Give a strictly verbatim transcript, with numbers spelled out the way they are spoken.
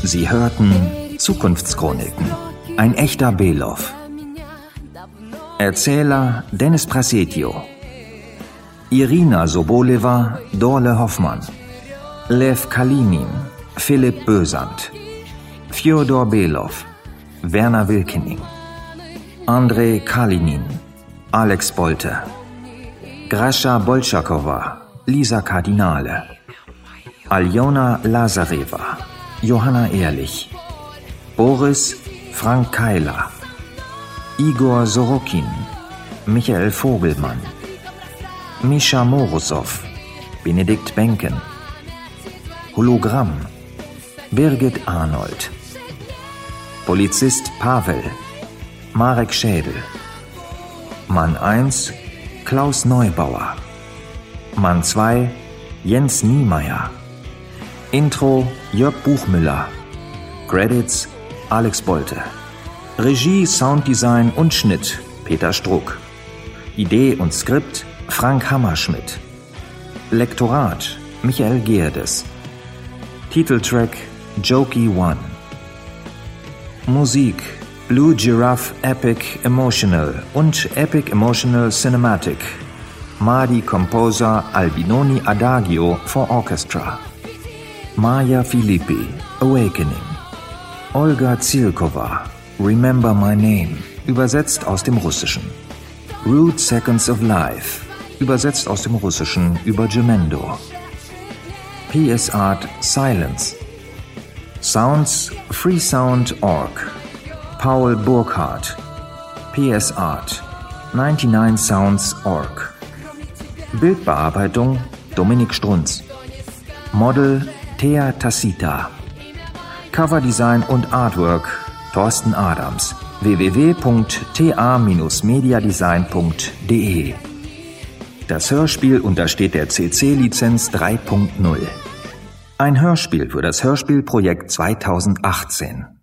Sie hörten Zukunftschroniken, ein echter Belov. Erzähler Dennis Prasetio, Irina Sobolewa, Dorle Hoffmann, Lev Kalinin, Philipp Bösand, Fjodor Belov, Werner Wilkening, Andrei Kalinin, Alex Bolte, Grascha Bolschakowa, Lisa Kardinale, Aljona Lazareva, Johanna Ehrlich, Boris Frank Keiler, Igor Sorokin, Michael Vogelmann, Mischa Morosow, Benedikt Benken, Hologramm, Birgit Arnold, Polizist Pavel, Marek Schädel, Mann eins, Klaus Neubauer, Mann zwei, Jens Niemeyer, Intro Jörg Buchmüller, Credits Alex Bolte, Regie, Sounddesign und Schnitt Peter Struck, Idee und Skript Frank Hammerschmidt, Lektorat Michael Gerdes, Titeltrack Jokey One, Musik Blue Giraffe Epic Emotional und Epic Emotional Cinematic, Madi Composer Albinoni Adagio for Orchestra, Maja Filippi, Awakening, Olga Zielkova, Remember My Name, übersetzt aus dem Russischen, Rude Seconds of Life, übersetzt aus dem Russischen über Gemendo, P S Art Silence, Sounds Freesound Punkt org, Paul Burkhardt, P S Art, neunundneunzig Sounds Punkt org, Bildbearbeitung Dominik Strunz, Model Thea Tassita, Coverdesign und Artwork Thorsten Adams, w w w punkt t a dash mediadesign punkt d e. Das Hörspiel untersteht der C C-Lizenz drei Punkt null. Ein Hörspiel für das Hörspielprojekt zweitausendachtzehn.